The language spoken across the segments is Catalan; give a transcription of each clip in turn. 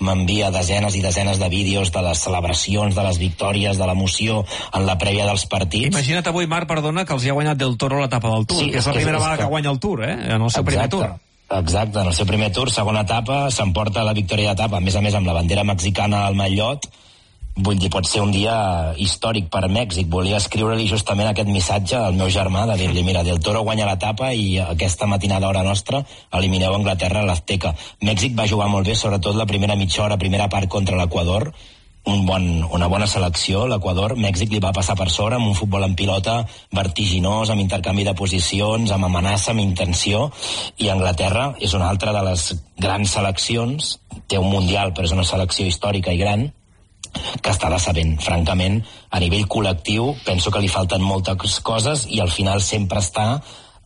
m'envia desenes i desenes de vídeos de les celebracions, de les victòries, de l'emoció en la prèvia dels partits. Imagina't avui, Marc, perdona, que els hi ha guanyat Del Toro l'etapa del Tour, que és la primera vegada que guanya el Tour, en el seu primer Tour. Exacte, en el seu primer Tour, segona etapa, s'emporta la victòria d'etapa, a més amb la bandera mexicana al mallot. Vull dir, pot ser un dia històric per Mèxic. Volia escriure-li justament aquest missatge al meu germà, de dir-li, mira, Del Toro guanya l'etapa i aquesta matinada hora nostra elimineu Anglaterra a l'Azteca. Mèxic va jugar molt bé, sobretot la primera mitja hora, primera part contra l'Equador, una bona selecció, l'Equador. Mèxic li va passar per sobre amb un futbol en pilota vertiginós, amb intercanvi de posicions, amb amenaça, amb intenció, i Anglaterra és una altra de les grans seleccions, té un mundial però és una selecció històrica i gran, que està decebent, francament. A nivell col·lectiu penso que li falten moltes coses i al final sempre està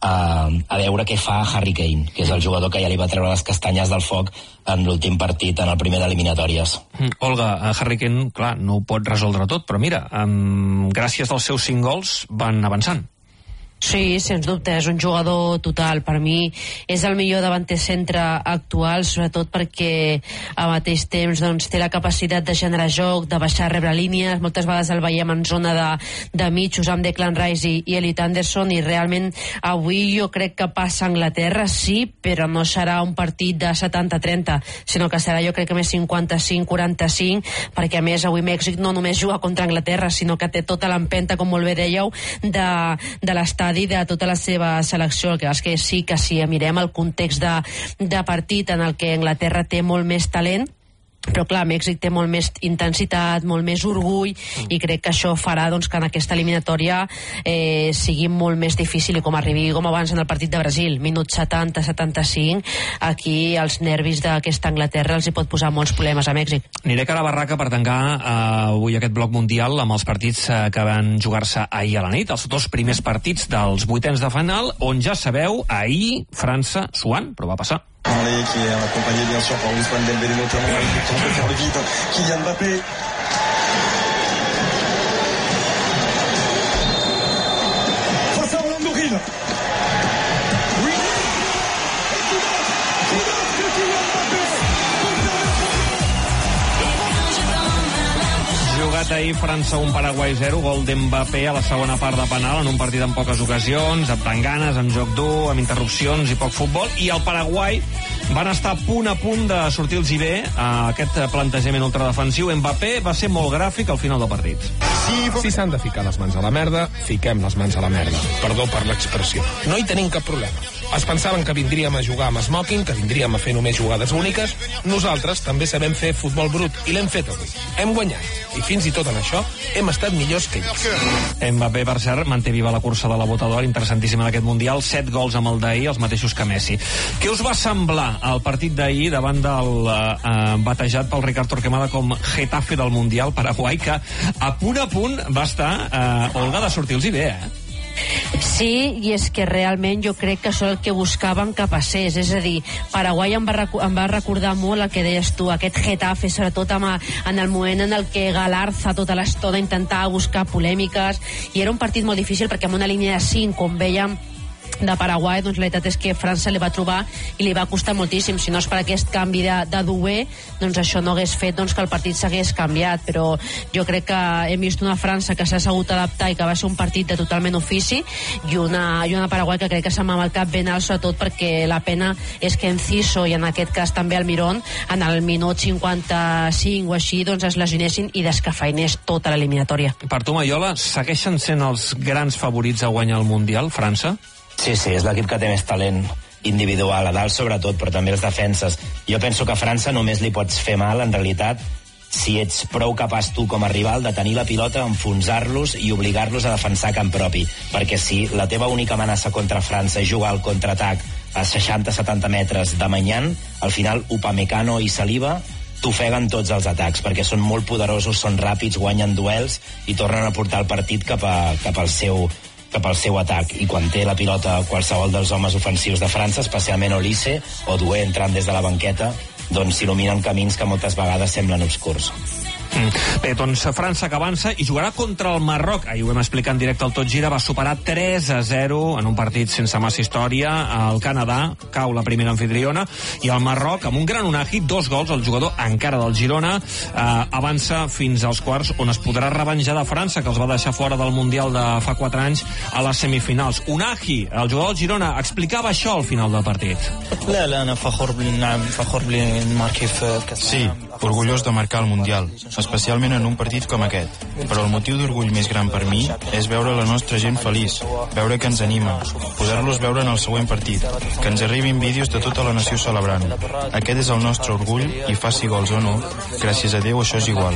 a veure què fa Harry Kane, que és el jugador que ja li va treure les castanyes del foc en l'últim partit, en el primer d'eliminatòries. Olga, Harry Kane, clar, no ho pot resoldre tot, però mira, gràcies als seus 5 gols van avançant. Sí, sens dubte, és un jugador total. Per mi és el millor davanter centre actual, sobretot perquè al mateix temps doncs, té la capacitat de generar joc, de baixar a rebre línies. Moltes vegades el veiem en zona de mitjos amb Declan Rice i Elliot Anderson, i realment avui jo crec que passa Anglaterra, sí, però no serà un partit de 70-30, sinó que serà jo crec que més 55-45, perquè a més avui Mèxic no només juga contra Anglaterra, sinó que té tota l'empenta, com molt bé dèieu, de l'estadi de tota la seva selecció. El que és que sí que si mirem el context de partit en el que Anglaterra té molt més talent, però clar, Mèxic té molt més intensitat, molt més orgull, i crec que això farà doncs, que en aquesta eliminatòria sigui molt més difícil, i com arribi com abans en el partit de Brasil, minut 70-75, aquí els nervis d'aquesta Anglaterra els hi pot posar molts problemes a Mèxic. Aniré cara a barraca per tancar avui aquest bloc mundial amb els partits que van jugar-se ahir a la nit, els 2 primers partits dels 8ens de final, on ja sabeu, ahir França suant, però va passar. Parler qui est accompagné bien sûr par Ousmane Dembélé notamment, il tente de faire le vide, Kylian Mbappé. Face à Orlando Gil. Oui. Jugat ahir França 1, Paraguai 0, gol d'Mbappé a la segona part de penal en un partit amb poques ocasions, amb tanganes, amb joc dur, amb interrupcions i poc futbol, i el Paraguai van estar a punt de sortir-los bé a aquest plantejament ultradefensiu. Mbappé va ser molt gràfic al final del partit. Si s'han de ficar les mans a la merda, fiquem les mans a la merda. Perdó per l'expressió. No hi tenim cap problema. Es pensaven que vindríem a jugar amb smoking, que vindríem a fer només jugades úniques. Nosaltres també sabem fer futbol brut, i l'hem fet avui. Hem guanyat. I fins i tot en això hem estat millors que ells. Mbappé, per cert, manté viva la cursa de la Bota d'Or, interessantíssima d'aquest Mundial, 7 gols amb el d'ahir, els mateixos que Messi. Què us va semblar el partit d'ahir davant del batejat pel Ricard Torquemada com Getafe del Mundial, Paraguai, que a punt va estar, Olga, de sortir-los bé, Sí, i és que realment jo crec que això és el que buscaven que passés, és a dir, Paraguai em va recordar molt el que deies tu, aquest Getafe, sobretot en el moment en el que Galarza tota l'estona intentava buscar polèmiques, i era un partit molt difícil perquè amb una línia de 5, com vèiem, de Paraguai, doncs la veritat és que França li va trobar i li va costar moltíssim. Si no és per aquest canvi de Doué, doncs això no hagués fet doncs, que el partit s'hagués canviat, però jo crec que hem vist una França que s'ha sabut adaptar i que va ser un partit de totalment ofici, i una Paraguai que crec que se'm va el cap ben alt, sobretot perquè la pena és que Enciso i en aquest cas també Almirón en el minut 55 o així doncs es lesionessin i descafeinés tota l'eliminatòria. Per tu, Maiola, segueixen sent els grans favorits a guanyar el Mundial, França? Sí, és l'equip que té més talent individual, a dalt sobretot, però també els defenses. Jo penso que a França només li pots fer mal, en realitat, si ets prou capaç tu com a rival de tenir la pilota, enfonsar-los i obligar-los a defensar camp propi, perquè si la teva única amenaça contra França és jugar al contraatac a 60-70 metres de Maignan, al final Upamecano i Saliba t'ofeguen tots els atacs, perquè són molt poderosos, són ràpids, guanyen duels i tornen a portar el partit cap al seu atac, i quan té la pilota qualsevol dels homes ofensius de França, especialment Olise o Doué entrant des de la banqueta, doncs s'il·luminen camins que moltes vegades semblen obscurs. Bé, doncs França que avança i jugarà contra el Marroc. Ahir ho vam explicar en directe al Tot Gira, va superar 3-0 en un partit sense massa història. El Canadà cau la primera anfitriona i el Marroc, amb un gran Unai, 2 gols, el jugador encara del Girona, avança fins als quarts, on es podrà revenjar de França, que els va deixar fora del Mundial de fa 4 anys a les semifinals. Unai, el jugador del Girona, explicava això al final del partit. Sí, orgullós de marcar el Mundial, especialment en un partit com aquest. Però el motiu d'orgull més gran per mi és veure la nostra gent feliç, veure que ens anima, poder-los veure en el següent partit, que ens arribin vídeos de tota la nació celebrant. Aquest és el nostre orgull i faci gols o no, gràcies a Déu això és igual.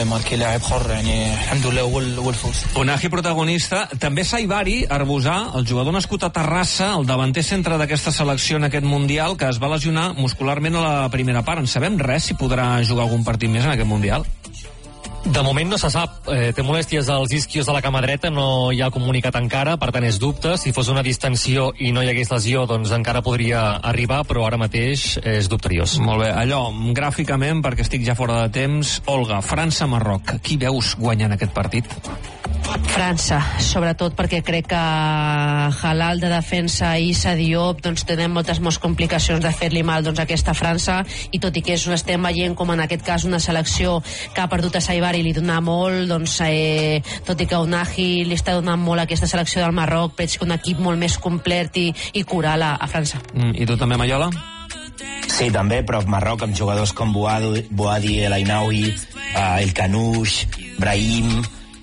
Unai protagonista, també Saibari Arbusà, el jugador nascut a Terrassa, el davanter centre d'aquesta selecció en aquest Mundial, que es va lesionar muscularment a la primera part. En sabem res si podrà jugar algun partit més en aquest Mundial? De moment no se sap. Té molèsties als isquios de la cama dreta, no hi ha comunicat encara, per tant és dubte. Si fos una distensió i no hi hagués lesió, doncs encara podria arribar, però ara mateix és dubteriós. Molt bé, allò, gràficament, perquè estic ja fora de temps, Olga, França-Marroc, qui veus guanyant aquest partit? França, sobretot perquè crec que Halal de defensa i Issa Diop doncs tenen moltes més complicacions de fer-li mal doncs, a aquesta França, i tot i que estem veient com en aquest cas una selecció que ha perdut a Saibari li dona molt, doncs, tot i que Unai li està donant molt a aquesta selecció del Marroc, veig que un equip molt més complet i coral a França. I tu també, Maiola? Sí, també, però Marroc amb jugadors com Boadi, El Ainaoui, El Canouche, Brahim,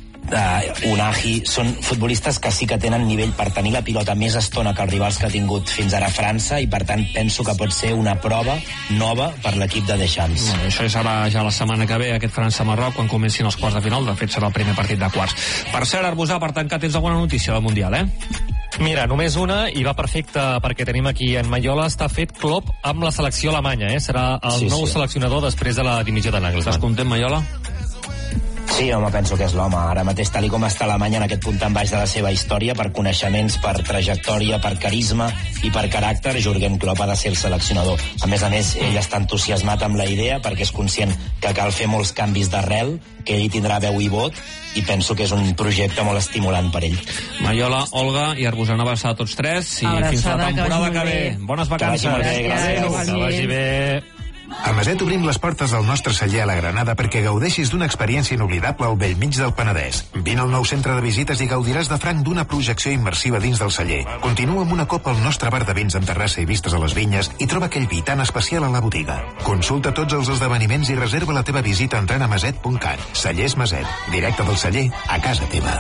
Unai, són futbolistes que sí que tenen nivell per tenir la pilota més estona que els rivals que ha tingut fins ara França, i per tant penso que pot ser una prova nova per l'equip de Deschamps. Això serà ja la setmana que ve, aquest França-Marroc, quan comencin els quarts de final. De fet serà el primer partit de quarts. Per cert, Arbusà, per tancar, tens alguna notícia del Mundial, Mira, només una, i va perfecte perquè tenim aquí en Maiola, està fet Klopp amb la selecció alemanya, serà el nou seleccionador després de la dimissió de Nagelsmann. Estàs content, Maiola? Sí, home, penso que és l'home. Ara mateix, tal com està Alemanya en aquest punt tan baix de la seva història, per coneixements, per trajectòria, per carisma i per caràcter, Jürgen Klopp ha de ser el seleccionador. A més, ell està entusiasmat amb la idea perquè és conscient que cal fer molts canvis d'arrel, que ell tindrà veu i vot, i penso que és un projecte molt estimulant per ell. Maiola, Olga i Arbusà, una abraçada a tots tres, i fins la temporada que ve. Bones vacances. Que vagi bé. A Maset obrim les portes del nostre celler a la Granada perquè gaudeixis d'una experiència inoblidable al bell mig del Penedès. Vine al nou centre de visites i gaudiràs de franc d'una projecció immersiva dins del celler. Continua amb una copa al nostre bar de vins amb terrassa i vistes a les vinyes i troba aquell vi tan especial a la botiga. Consulta tots els esdeveniments i reserva la teva visita entrant a maset.cat. Cellers Maset, directe del celler a casa teva.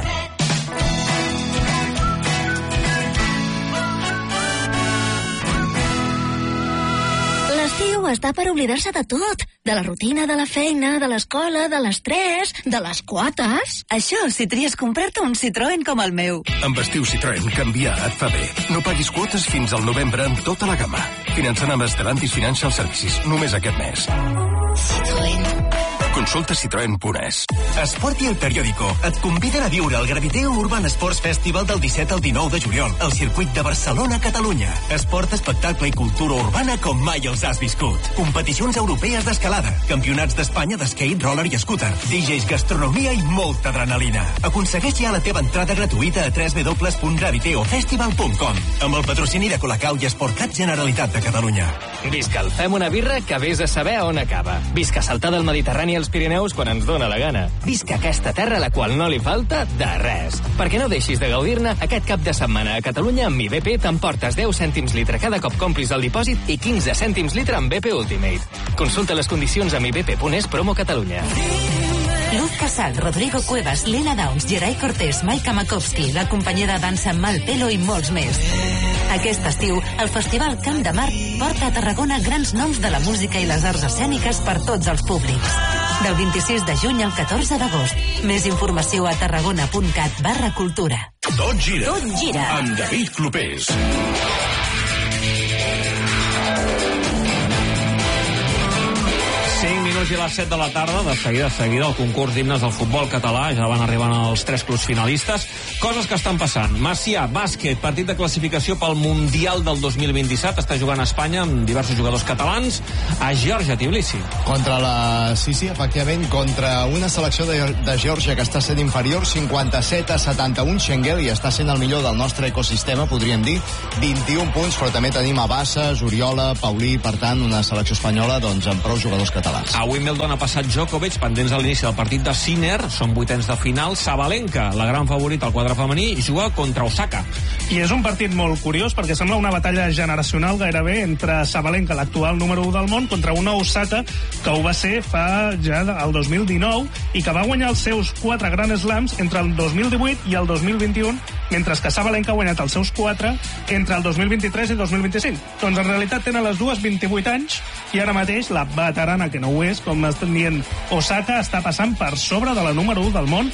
L'estiu està per oblidar-se de tot. De la rutina, de la feina, de l'escola, de l'estrès, de les quotes. Això si tries comprar-te un Citroën com el meu. Amb estiu Citroën, canviar et fa bé. No paguis quotes fins al novembre amb tota la gamma. Finançant amb Stellantis Financial Services, només aquest mes. Citroën. Consulta citroen.es. Esport i El Periódico et conviden a viure el Graviteo Urban Sports Festival del 17 al 19 de juliol al circuit de Barcelona, Catalunya. Esport, espectacle i cultura urbana com mai els has viscut. Competicions europees d'escalada, campionats d'Espanya d'skate, roller i scooter, DJs, gastronomia i molta adrenalina. Aconsegueix ja la teva entrada gratuïta a www.graviteofestival.com amb el patrocini de Colacau i Esportcat Generalitat de Catalunya. Visca el Fem una birra que vés a saber on acaba. Visca saltar del Mediterrani als Pirineus quan ens dóna la gana. Visca aquesta terra a la qual no li falta de res. Perquè no deixis de gaudir-ne, aquest cap de setmana a Catalunya amb IBP t'emportes 10 cèntims litre cada cop complis el dipòsit i 15 cèntims litre amb BP Ultimate. Consulta les condicions amb ibp.es promo Catalunya. Luz Casal, Rodrigo Cuevas, Lena Downs, Geray Cortés, Maika Makovsky, la companyia de dansa Malpelo i molts més. Aquest estiu, el Festival Camp de Mar porta a Tarragona grans noms de la música i les arts escèniques per tots els públics. Del 26 de juny al 14 d'agost. Més informació a tarragona.cat/cultura. Tot gira. Tot gira. Amb David Clopés. 5 minuts i les 7 de la tarda, de seguida, el concurs d'himnes del futbol català, ja van arribant els 3 clubs finalistes. Coses que estan passant. Macià, bàsquet, partit de classificació pel Mundial del 2027, està jugant a Espanya amb diversos jugadors catalans, a Geòrgia, Tbilisi. Contra efectivament, contra una selecció de Geòrgia que està sent inferior, 57-71, Schengen, i està sent el millor del nostre ecosistema, podríem dir, 21 punts, però també tenim a Bassas, Oriola, Paulí, per tant, una selecció espanyola, doncs, amb prou jugadors catalans. A Wimbledon ha passat Djokovic, pendents a l'inici del partit de Sinner, són vuitens de final. Sabalenka, la gran favorita al quadre femení, juga contra Osaka. I és un partit molt curiós perquè sembla una batalla generacional gairebé entre Sabalenka, l'actual número 1 del món, contra una Osaka que ho va ser fa ja el 2019 i que va guanyar els seus 4 Grand Slams entre el 2018 i el 2021, mentre que Sabalenka ha guanyat els seus 4 entre el 2023 i el 2025. Doncs en realitat tenen les dues 28 anys i ara mateix la veterana, que no ho és, com estan dient, Osaka, està passant per sobre de la número 1 del món,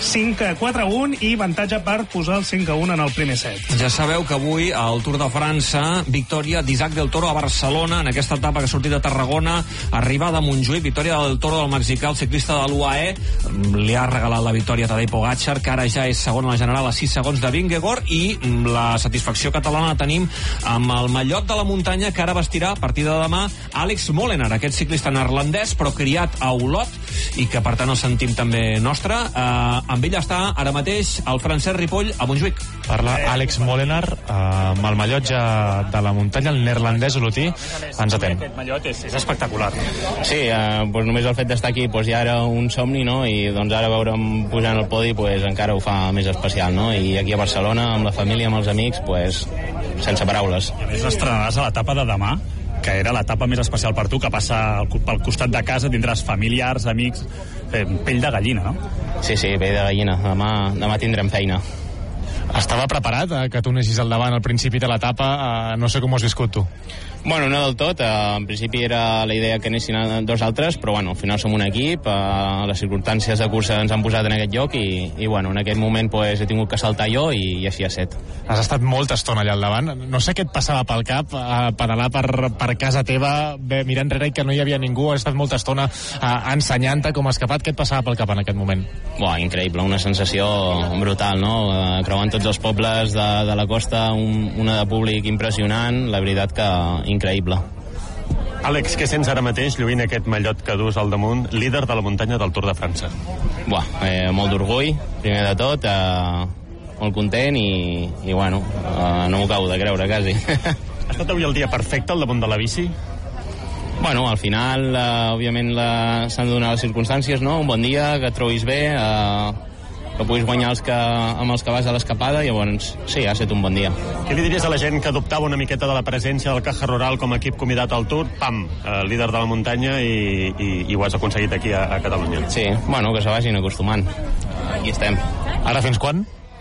5-4-1 i avantatge per posar el 5-1 en el primer set. Ja sabeu que avui al Tour de França, victòria d'Isaac del Toro a Barcelona, en aquesta etapa que ha sortit de Tarragona, arribada a Montjuïc, victòria del Toro del mexicà, el ciclista de l'UAE, li ha regalat la victòria a Tadej Pogačar, que ara ja és segon a la general a 6 segons de Vingegaard, i la satisfacció catalana la tenim amb el mallot de la muntanya que ara vestirà a partir de demà Àlex Molenaar, aquest ciclista neerlandès però criat a Olot i que per tant el sentim també nostre. Amb ell està ara mateix el Francesc Ripoll a Montjuïc. Parla Àlex Molenaar amb el mallot ja de la muntanya, el neerlandès olotí, ens atén. Aquest mallot és espectacular. Sí, doncs només el fet d'estar aquí ja era un somni, no? I doncs ara veure'm pujant al podi encara ho fa més especial, no? I aquí a Barcelona, amb la família, amb els amics, sense paraules. I a més estrenaràs a l'etapa de demà, que era l'etapa més especial per tu, que passa pel costat de casa, tindràs familiars, amics, pell de gallina, no? Sí, pell de gallina. Demà tindrem feina. Estava preparat que tu anessis al davant al principi de l'etapa? No sé com ho has viscut tu. Bueno, no del tot. En principi era la idea que anessin dos altres, però bueno, al final som un equip, les circumstàncies de cursa ens han posat en aquest lloc i bueno, en aquest moment he tingut que saltar jo i així ha set. Has estat molta estona allà al davant. No sé què et passava pel cap, pedalar per casa teva, mirar enrere i que no hi havia ningú, has estat molta estona ensenyant-te com has escapat. Què et passava pel cap en aquest moment? Increïble, una sensació brutal, no? Creuant tots els pobles de la costa, una de públic impressionant, la veritat que increïble. Àlex, què sents ara mateix lluint aquest mallot que dus al damunt, líder de la muntanya del Tour de França? Molt d'orgull, primer de tot, molt content i bueno, no m'ho acabo de creure, quasi. Ha estat avui el dia perfecte al damunt de la bici? Bueno, al final, òbviament, s'han de donar les circumstàncies, no? Un bon dia, que et trobis bé, que puguis guanyar amb els que vas a l'escapada, llavors sí, ha estat un bon dia. Què li diries a la gent que dubtava una miqueta de la presència del Caja Rural com a equip convidat al Tour? Pam, líder de la muntanya i ho has aconseguit aquí a Catalunya. Sí, bueno, que se vagin acostumant. Aquí estem. Ara fins quan?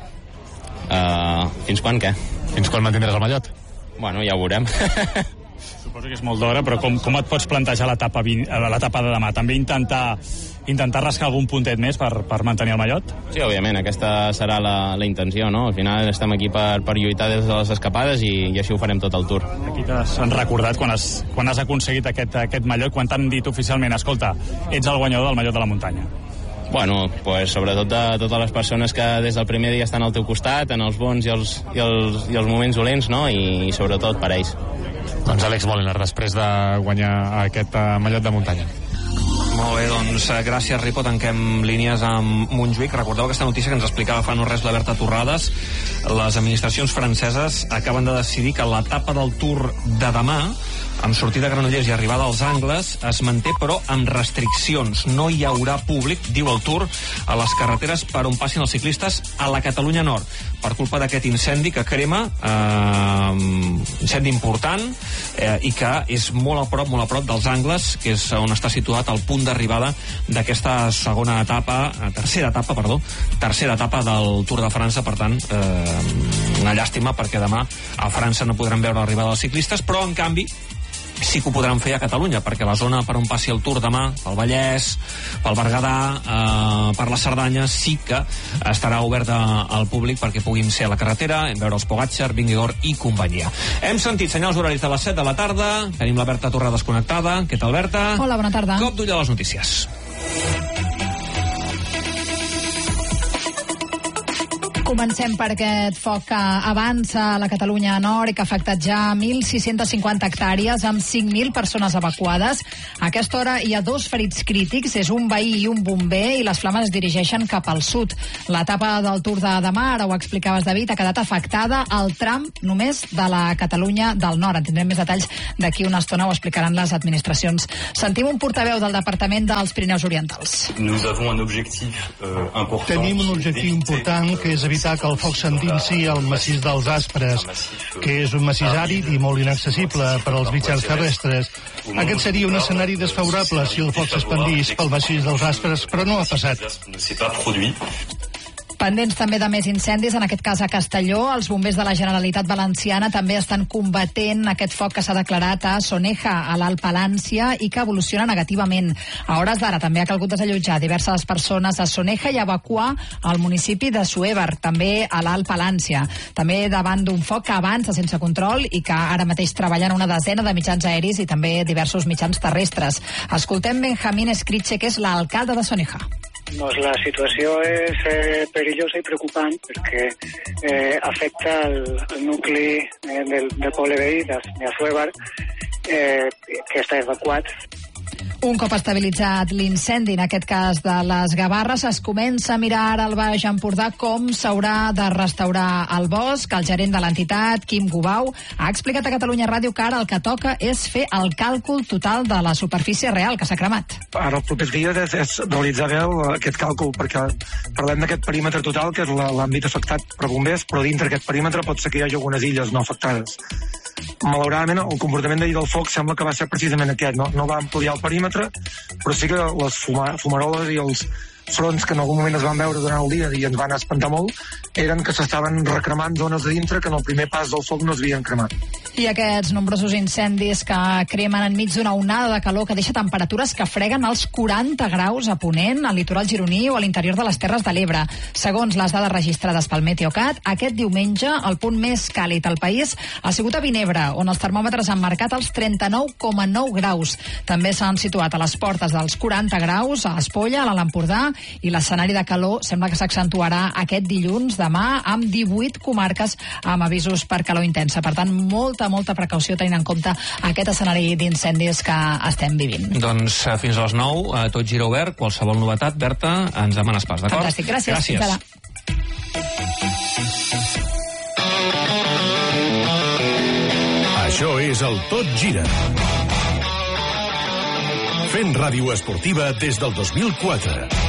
Fins quan què? Fins quan mantindràs el mallot? Bueno, ja ho veurem. Suposo que és molt d'hora, però com et pots plantejar l'etapa de demà? També intentar rascar algun puntet més per mantenir el mallot? Sí, òbviament, aquesta serà la intenció, no? Al final estem aquí per lluitar des de les escapades i així ho farem tot el Tour. Aquí t'han recordat quan has aconseguit aquest mallot, quan t'han dit oficialment, escolta, ets el guanyador del mallot de la muntanya? Bueno, sobretot de totes les persones que des del primer dia estan al teu costat, en els bons i els moments dolents, no? I sobretot per ells. Doncs Àlex Molenaar, després de guanyar aquest mallot de muntanya. Molt bé, doncs gràcies, Ripo. Tanquem línies amb Montjuïc. Recordeu aquesta notícia que ens explicava fa no res la Berta Torrades. Les administracions franceses acaben de decidir que l'etapa del Tour de demà, amb sortida a Granollers i arribada als Angles, es manté però amb restriccions. No hi haurà públic, diu el Tour, a les carreteres per on passin els ciclistes a la Catalunya Nord, per culpa d'aquest incendi que crema, incendi important, i que és molt a prop dels Angles, que és on està situat el punt d'arribada d'aquesta tercera etapa del Tour de França. Per tant, una llàstima, perquè demà a França no podrem veure l'arribada dels ciclistes, però en canvi sí que ho podran fer a Catalunya, perquè la zona per on passi el Tour demà, pel Vallès, pel Berguedà, per la Cerdanya, sí que estarà oberta al públic perquè puguin ser a la carretera, en veure els Pogačar, Vingegaard i companyia. Hem sentit senyals horaris de les 7 de la tarda, tenim la Berta Torrades connectada. Què tal, Berta? Hola, bona tarda. Cop d'ull a les notícies. Comencem per aquest foc que avança a la Catalunya Nord i que ha afectat ja 1.650 hectàrees amb 5.000 persones evacuades. A aquesta hora hi ha 2 ferits crítics, és un veí i un bomber, i les flames es dirigeixen cap al sud. L'etapa del Tour de demà, ara ho explicaves, David, ha quedat afectada al tram només de la Catalunya del Nord. En tindrem més detalls d'aquí una estona, ho explicaran les administracions. Sentim un portaveu del Departament dels Pirineus Orientals. Tenim un objectiu important, que és evitar que el foc s'endinsi al massís dels Aspres, que és un massís àrid i molt inaccessible per als mitjans terrestres. Aquest seria un escenari desfavorable si el foc s'expandís pel massís dels Aspres, però no ha passat. Pendents també de més incendis, en aquest cas a Castelló. Els bombers de la Generalitat Valenciana també estan combatent aquest foc que s'ha declarat a Soneja, a l'Alt Palància, i que evoluciona negativament. A hores d'ara també ha calgut desallotjar diverses persones a Soneja i evacuar al municipi de Suévar, també a l'Alt Palància. També davant d'un foc que avança sense control i que ara mateix treballen una desena de mitjans aeris i també diversos mitjans terrestres. Escoltem Benjamín Escriche, que és l'alcalde de Soneja. Doncs la situació és perillosa i preocupant perquè afecta el nucli del poble veí de Suévar, que està evacuat. Un cop estabilitzat l'incendi, en aquest cas de les Gavarres, es comença a mirar ara al Baix Empordà com s'haurà de restaurar el bosc. El gerent de l'entitat, Quim Gubau, ha explicat a Catalunya Ràdio que ara el que toca és fer el càlcul total de la superfície real que s'ha cremat. Ara els propers dies és realitzar bé aquest càlcul, perquè parlem d'aquest perímetre total, que és l'àmbit afectat per bombers, però dintre d'aquest perímetre pot ser que hi hagi algunes illes no afectades. Malauradament, el comportament d'ahir del foc sembla que va ser precisament aquest. No va ampliar el perímetre, però sí que les fumaroles i els fronts que en algun moment es van veure durant el dia i ens van espantar molt, eren que s'estaven recremant zones de dintre que en el primer pas del foc no es havien cremat. I aquests nombrosos incendis que cremen enmig d'una onada de calor que deixa temperatures que freguen els 40 graus a Ponent, al litoral gironí o a l'interior de les Terres de l'Ebre. Segons les dades registrades pel Meteocat, aquest diumenge el punt més càlid al país ha sigut a Vinebre, on els termòmetres han marcat els 39,9 graus. També s'han situat a les portes dels 40 graus a Espolla, a l'Alt Empordà, i l'escenari de calor sembla que s'accentuarà aquest dilluns, demà, amb 18 comarques amb avisos per calor intensa. Per tant, molta precaució tenint en compte aquest escenari d'incendis que estem vivint. Doncs fins a les 9, tot gira obert. Qualsevol novetat, Berta, ens demanes pas, d'acord? Fantàstic, gràcies. Això és el Tot Gira. Fent ràdio esportiva des del 2004.